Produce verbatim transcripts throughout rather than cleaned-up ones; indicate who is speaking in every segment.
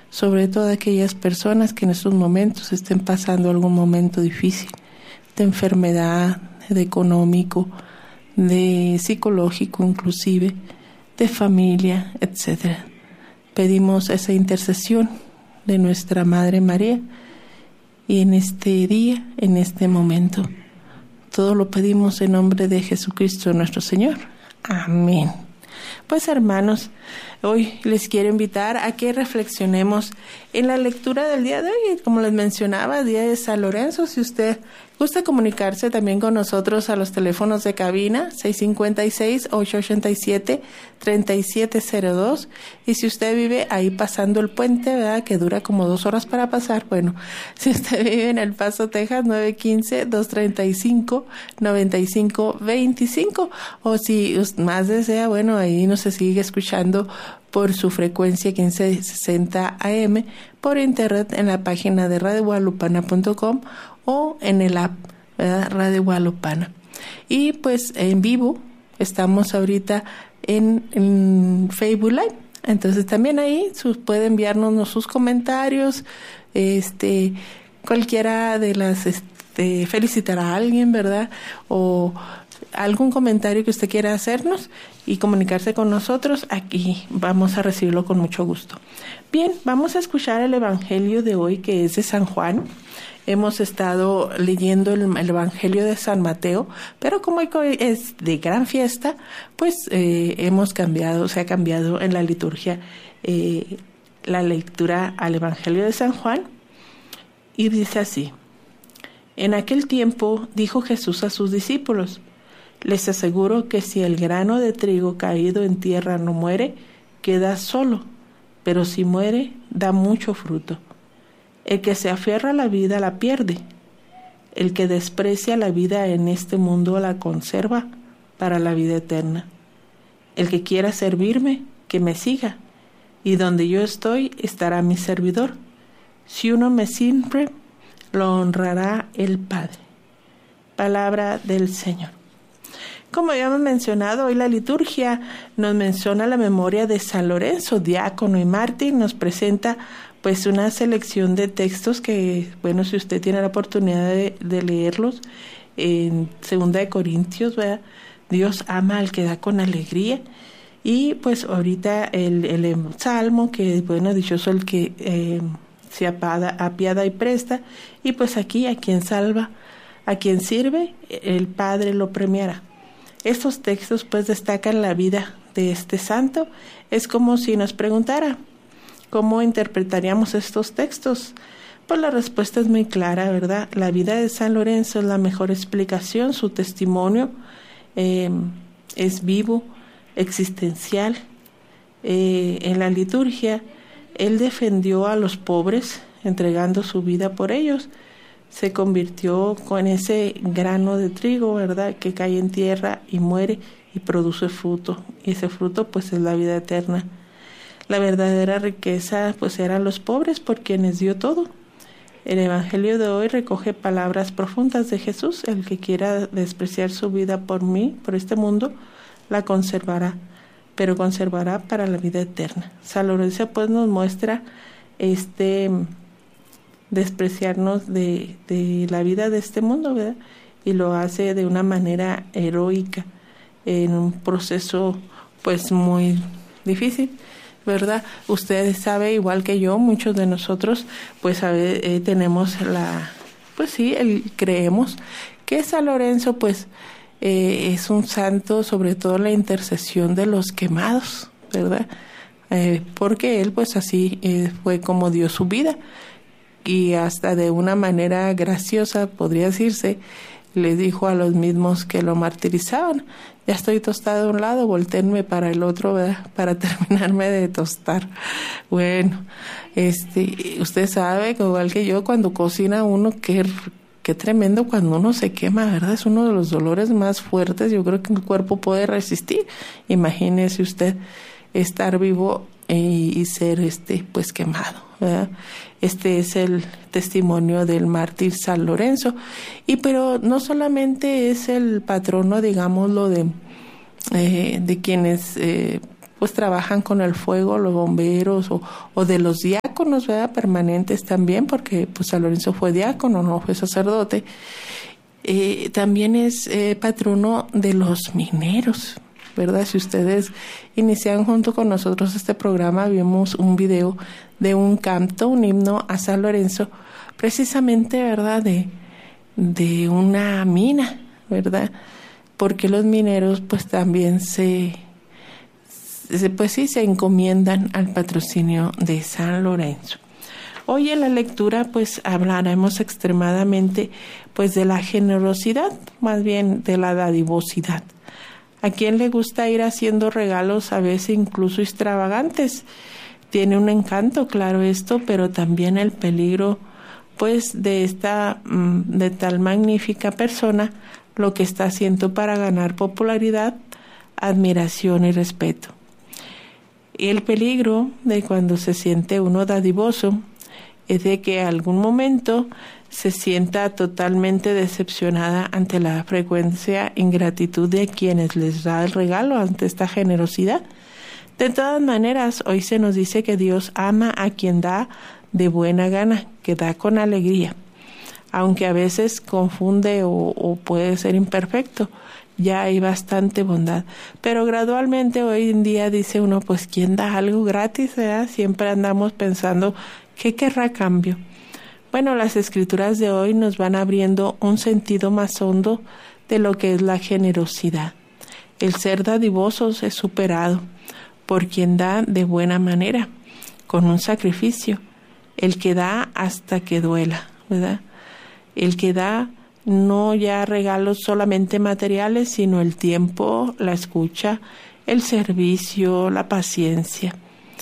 Speaker 1: sobre todo aquellas personas que en estos momentos estén pasando algún momento difícil, de enfermedad, de económico, de psicológico inclusive, de familia, etcétera. Pedimos esa intercesión de nuestra Madre María y en este día, en este momento, todo lo pedimos en nombre de Jesucristo nuestro Señor. Amén. Pues hermanos, hoy les quiero invitar a que reflexionemos en la lectura del día de hoy. Como les mencionaba, día de San Lorenzo. Si usted gusta comunicarse también con nosotros a los teléfonos de cabina seis cinco seis, ocho ocho siete, tres siete cero dos, y si usted vive ahí pasando el puente, ¿verdad?, que dura como dos horas para pasar, bueno, si usted vive en El Paso, Texas, nueve uno cinco, dos tres cinco, nueve cinco dos cinco, o si más desea, bueno, ahí nos sigue escuchando por su frecuencia quince sesenta A M, por internet en la página de radio guadalupana punto com o en el app, ¿verdad?, Radio Guadalupana. Y pues en vivo estamos ahorita en, en Facebook Live, entonces también ahí sus, puede enviarnos sus comentarios, este cualquiera de las, este, felicitar a alguien, ¿verdad?, o algún comentario que usted quiera hacernos y comunicarse con nosotros, aquí vamos a recibirlo con mucho gusto. Bien, vamos a escuchar el Evangelio de hoy, que es de San Juan. Hemos estado leyendo el, el Evangelio de San Mateo, pero como hoy es de gran fiesta, pues eh, hemos cambiado, se ha cambiado en la liturgia eh, la lectura al Evangelio de San Juan, y dice así: En aquel tiempo dijo Jesús a sus discípulos: Les aseguro que si el grano de trigo caído en tierra no muere, queda solo, pero si muere, da mucho fruto. El que se aferra a la vida la pierde. El que desprecia la vida en este mundo la conserva para la vida eterna. El que quiera servirme, que me siga, y donde yo estoy estará mi servidor. Si uno me sirve, lo honrará el Padre. Palabra del Señor. Como ya hemos mencionado, hoy la liturgia nos menciona la memoria de San Lorenzo, diácono y mártir. Nos presenta pues una selección de textos que, bueno, si usted tiene la oportunidad de, de leerlos, en Segunda de Corintios, ¿verdad?, Dios ama al que da con alegría. Y pues ahorita el, el Salmo, que bueno, dichoso el que eh, se apiada, apiada y presta. Y pues aquí a quien salva, a quien sirve, el Padre lo premiará. Estos textos pues destacan la vida de este santo. Es como si nos preguntara, ¿cómo interpretaríamos estos textos? Pues la respuesta es muy clara, ¿verdad? La vida de San Lorenzo es la mejor explicación. Su testimonio eh, es vivo, existencial. Eh, en la liturgia, él defendió a los pobres, entregando su vida por ellos. Se convirtió con ese grano de trigo, ¿verdad?, que cae en tierra y muere y produce fruto. Y ese fruto pues es la vida eterna. La verdadera riqueza pues eran los pobres, por quienes dio todo. El Evangelio de hoy recoge palabras profundas de Jesús: el que quiera despreciar su vida por mí, por este mundo, la conservará, pero conservará para la vida eterna. San Lorenzo pues nos muestra este despreciarnos de, de la vida de este mundo, ¿verdad?, y lo hace de una manera heroica, en un proceso pues muy difícil, ¿verdad? Usted sabe, igual que yo, muchos de nosotros pues a ver, eh, tenemos la, pues sí, el, creemos que San Lorenzo pues eh, es un santo, sobre todo en la intercesión de los quemados, ¿verdad? Eh, porque él pues así eh, fue como dio su vida, y hasta de una manera graciosa, podría decirse, le dijo a los mismos que lo martirizaban: ya estoy tostado de un lado, voltéenme para el otro, ¿verdad?, para terminarme de tostar. Bueno, este, usted sabe, igual que yo, cuando cocina uno, qué, qué tremendo cuando uno se quema, ¿verdad? Es uno de los dolores más fuertes, yo creo que el cuerpo puede resistir. Imagínese usted estar vivo y, y ser este pues quemado, ¿verdad? Este es el testimonio del mártir San Lorenzo. Y pero no solamente es el patrono, digámoslo, de, eh, de quienes eh, pues trabajan con el fuego, los bomberos o, o de los diáconos, ¿verdad? Permanentes también, porque pues San Lorenzo fue diácono, no fue sacerdote. Eh, también es eh, patrono de los mineros, ¿verdad? Si ustedes iniciaron junto con nosotros este programa, vimos un video de un canto, un himno a San Lorenzo, precisamente, ¿verdad? De, de una mina, ¿verdad? Porque los mineros pues también se, se, pues sí, se encomiendan al patrocinio de San Lorenzo. Hoy en la lectura pues hablaremos extremadamente pues de la generosidad, más bien de la dadivosidad. ¿A quién le gusta ir haciendo regalos a veces incluso extravagantes? Tiene un encanto, claro esto, pero también el peligro pues de esta de tal magnífica persona, lo que está haciendo para ganar popularidad, admiración y respeto. Y el peligro de cuando se siente uno dadivoso es de que en algún momento se sienta totalmente decepcionada ante la frecuencia ingratitud de quienes les da el regalo, ante esta generosidad. De todas maneras, hoy se nos dice que Dios ama a quien da de buena gana, que da con alegría, aunque a veces confunde o, o puede ser imperfecto. Ya hay bastante bondad, pero gradualmente hoy en día dice uno, pues ¿quién da algo gratis? ¿Verdad? Siempre andamos pensando, ¿qué querrá a cambio? Bueno, las escrituras de hoy nos van abriendo un sentido más hondo de lo que es la generosidad. El ser dadivosos es superado por quien da de buena manera, con un sacrificio, el que da hasta que duela, ¿verdad? El que da no ya regalos solamente materiales, sino el tiempo, la escucha, el servicio, la paciencia.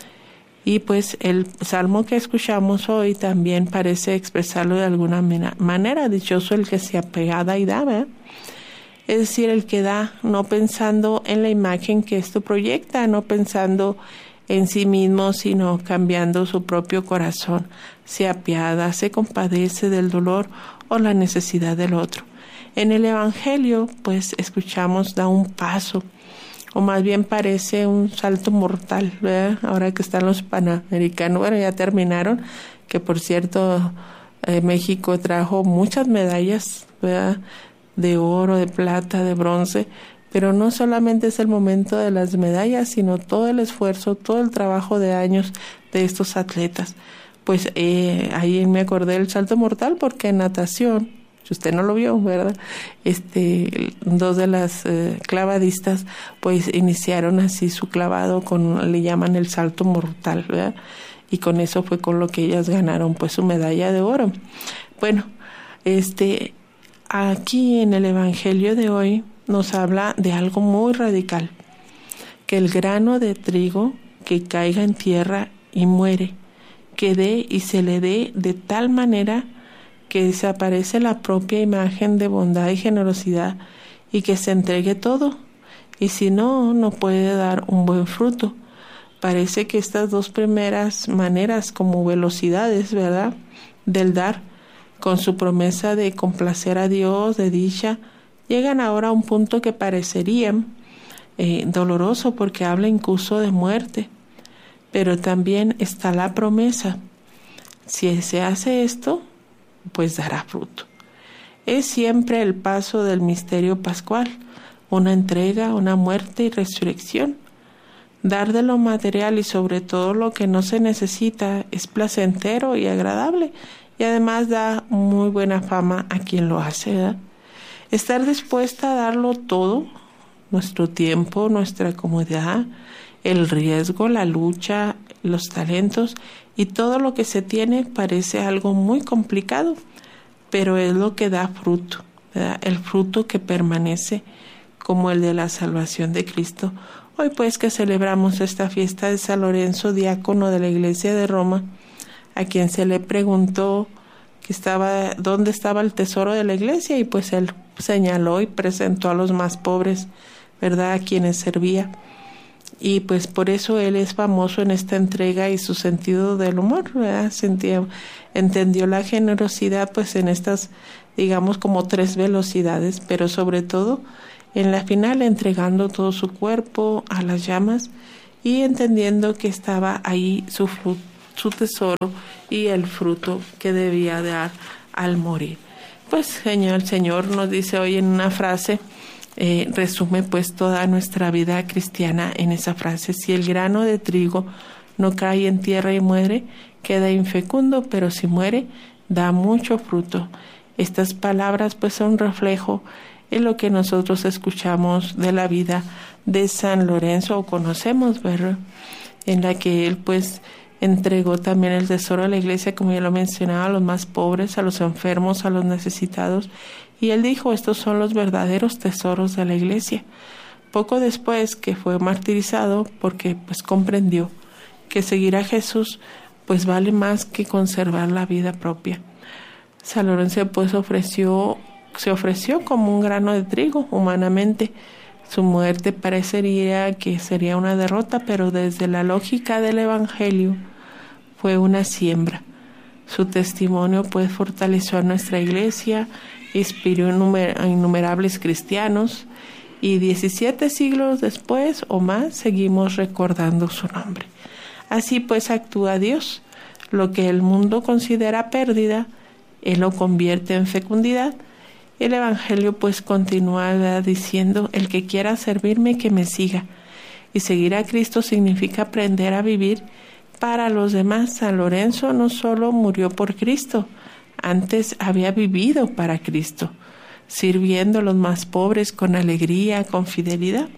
Speaker 1: Y pues el salmo que escuchamos hoy también parece expresarlo de alguna manera. Dichoso el que se apega y da, ¿verdad? Es decir, el que da no pensando en la imagen que esto proyecta, no pensando en sí mismo, sino cambiando su propio corazón. Se apiada, se compadece del dolor o la necesidad del otro. En el Evangelio, pues escuchamos, da un paso, o más bien parece un salto mortal, ¿verdad? Ahora que están los panamericanos, bueno, ya terminaron, que por cierto, eh, México trajo muchas medallas, ¿verdad? De oro, de plata, de bronce, pero no solamente es el momento de las medallas, sino todo el esfuerzo, todo el trabajo de años de estos atletas. Pues eh, ahí me acordé del salto mortal, porque en natación, si usted no lo vio, ¿verdad? Este, dos de las eh, clavadistas, pues iniciaron así su clavado con, le llaman el salto mortal, ¿verdad? Y con eso fue con lo que ellas ganaron, pues, su medalla de oro. Bueno, este, aquí en el Evangelio de hoy nos habla de algo muy radical, que el grano de trigo que caiga en tierra y muere, que dé y se le dé de tal manera que desaparece la propia imagen de bondad y generosidad y que se entregue todo, y si no, no puede dar un buen fruto. Parece que estas dos primeras maneras como velocidades, ¿verdad?, del dar, con su promesa de complacer a Dios, de dicha, llegan ahora a un punto que parecería eh, doloroso, porque habla incluso de muerte. Pero también está la promesa: si se hace esto, pues dará fruto. Es siempre el paso del misterio pascual, una entrega, una muerte y resurrección. Dar de lo material y sobre todo lo que no se necesita es placentero y agradable, y además da muy buena fama a quien lo hace, ¿verdad? Estar dispuesta a darlo todo, nuestro tiempo, nuestra comodidad, el riesgo, la lucha, los talentos y todo lo que se tiene, parece algo muy complicado, pero es lo que da fruto, ¿verdad? El fruto que permanece, como el de la salvación de Cristo. Hoy pues que celebramos esta fiesta de San Lorenzo, diácono de la Iglesia de Roma, a quien se le preguntó que estaba, dónde estaba el tesoro de la iglesia, y pues él señaló y presentó a los más pobres, ¿verdad?, a quienes servía. Y pues por eso él es famoso en esta entrega y su sentido del humor, ¿verdad? Sentía, entendió la generosidad pues en estas, digamos, como tres velocidades, pero sobre todo en la final entregando todo su cuerpo a las llamas, y entendiendo que estaba ahí su, fru- su tesoro y el fruto que debía dar al morir. Pues Señor, el Señor nos dice hoy en una frase, eh, resume pues toda nuestra vida cristiana en esa frase: si el grano de trigo no cae en tierra y muere, queda infecundo, pero si muere, da mucho fruto. Estas palabras pues son un reflejo en lo que nosotros escuchamos de la vida de San Lorenzo, o conocemos, ¿verdad? En la que él pues entregó también el tesoro a la iglesia, como ya lo mencionaba, a los más pobres, a los enfermos, a los necesitados. Y él dijo, estos son los verdaderos tesoros de la iglesia. Poco después que fue martirizado, porque pues comprendió que seguir a Jesús pues vale más que conservar la vida propia. San Lorenzo pues ofreció, se ofreció como un grano de trigo humanamente. Su muerte parecería que sería una derrota, pero desde la lógica del Evangelio fue una siembra. Su testimonio pues fortaleció a nuestra iglesia, inspiró a innumerables cristianos, y diecisiete siglos después o más seguimos recordando su nombre. Así pues actúa Dios. Lo que el mundo considera pérdida, Él lo convierte en fecundidad. El Evangelio pues continúa diciendo, el que quiera servirme, que me siga. Y seguir a Cristo significa aprender a vivir para los demás. San Lorenzo no solo murió por Cristo, antes había vivido para Cristo, sirviendo a los más pobres con alegría, con fidelidad.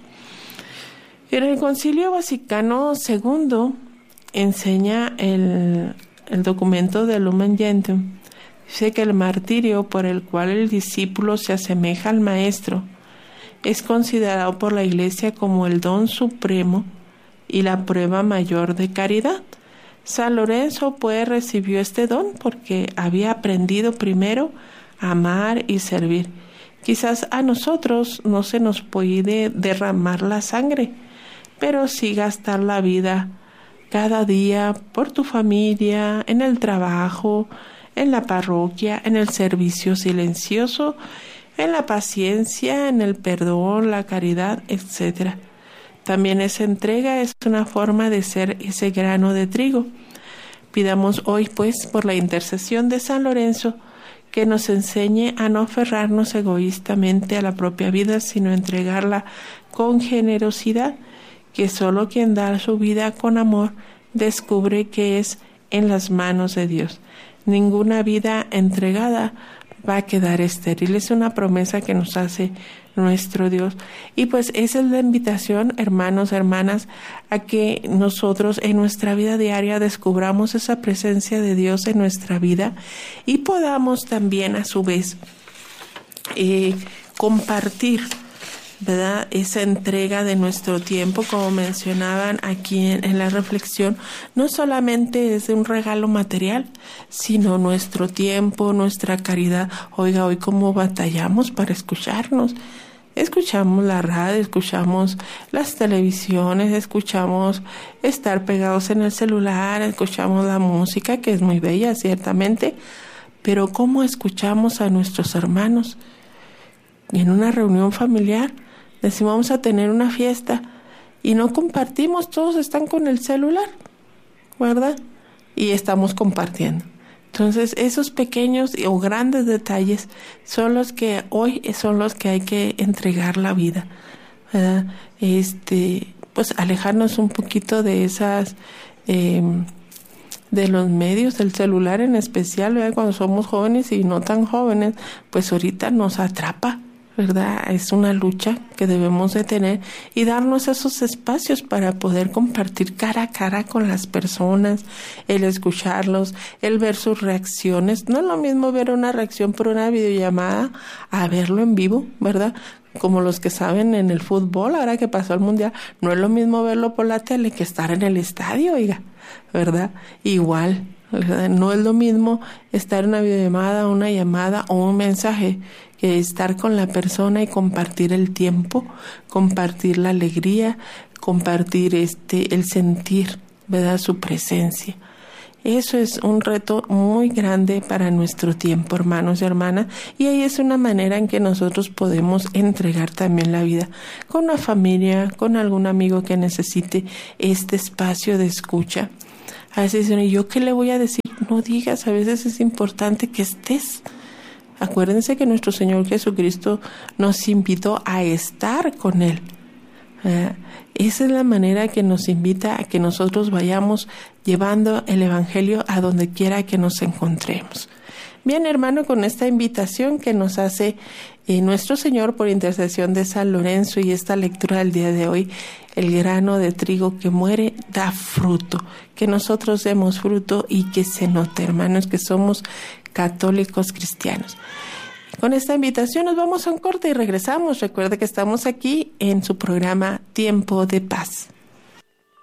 Speaker 1: En el Concilio Vaticano segundo enseña el, el documento de Lumen Gentium. Dice que el martirio por el cual el discípulo se asemeja al maestro es considerado por la Iglesia como el don supremo y la prueba mayor de caridad. San Lorenzo pues recibió este don porque había aprendido primero a amar y servir. Quizás a nosotros no se nos puede derramar la sangre, pero sí gastar la vida cada día por tu familia, en el trabajo, en la parroquia, en el servicio silencioso, en la paciencia, en el perdón, la caridad, etcétera. También esa entrega es una forma de ser ese grano de trigo. Pidamos hoy, pues, por la intercesión de San Lorenzo, que nos enseñe a no aferrarnos egoístamente a la propia vida, sino entregarla con generosidad, que solo quien da su vida con amor descubre que es en las manos de Dios. Ninguna vida entregada va a quedar estéril. Es una promesa que nos hace nuestro Dios. Y pues esa es la invitación, hermanos, hermanas, a que nosotros en nuestra vida diaria descubramos esa presencia de Dios en nuestra vida y podamos también a su vez eh, compartir, ¿verdad?, esa entrega de nuestro tiempo, como mencionaban aquí en, en la reflexión. No solamente es de un regalo material, sino nuestro tiempo, nuestra caridad. Oiga, hoy cómo batallamos para escucharnos. Escuchamos la radio, escuchamos las televisiones, escuchamos estar pegados en el celular, escuchamos la música, que es muy bella, ciertamente, pero ¿cómo escuchamos a nuestros hermanos? En una reunión familiar decimos vamos a tener una fiesta y no compartimos, todos están con el celular, ¿verdad? Y estamos compartiendo. Entonces esos pequeños o grandes detalles son los que hoy son los que hay que entregar la vida, ¿verdad? Este, pues alejarnos un poquito de esas, eh, de los medios, del celular en especial, ¿verdad? Cuando somos jóvenes y no tan jóvenes, pues ahorita nos atrapa, ¿verdad? Es una lucha que debemos de tener y darnos esos espacios para poder compartir cara a cara con las personas, el escucharlos, el ver sus reacciones. No es lo mismo ver una reacción por una videollamada a verlo en vivo, ¿verdad? Como los que saben en el fútbol, ahora que pasó el mundial, no es lo mismo verlo por la tele que estar en el estadio, oiga, ¿verdad? Igual, ¿verdad? No es lo mismo estar en una videollamada, una llamada o un mensaje que estar con la persona y compartir el tiempo, compartir la alegría, compartir este el sentir, ¿verdad?, su presencia. Eso es un reto muy grande para nuestro tiempo, hermanos y hermanas, y ahí es una manera en que nosotros podemos entregar también la vida con una familia, con algún amigo que necesite este espacio de escucha. A veces dicen, ¿y yo qué le voy a decir? No digas, a veces es importante que estés. Acuérdense que nuestro Señor Jesucristo nos invitó a estar con Él. Uh, esa es la manera que nos invita a que nosotros vayamos llevando el Evangelio a donde quiera que nos encontremos. Bien, hermano, con esta invitación que nos hace eh, nuestro Señor por intercesión de San Lorenzo y esta lectura del día de hoy, el grano de trigo que muere da fruto, que nosotros demos fruto y que se note, hermanos, que somos católicos cristianos. Con esta invitación nos vamos a un corte y regresamos. Recuerde que estamos aquí en su programa Tiempo de Paz.